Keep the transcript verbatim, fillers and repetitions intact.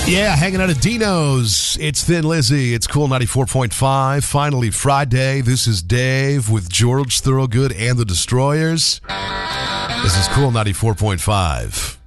Yeah, hanging out at Dino's. It's Thin Lizzy. It's Cool ninety-four point five. Finally, Friday. This is Dave with George Thorogood and the Destroyers. This is Cool ninety-four point five.